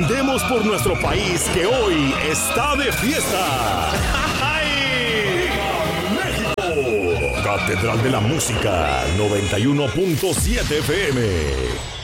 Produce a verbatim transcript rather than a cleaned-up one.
brindemos por nuestro país que hoy está de fiesta. ¡Viva México! Catedral de la Música, noventa y uno punto siete F M.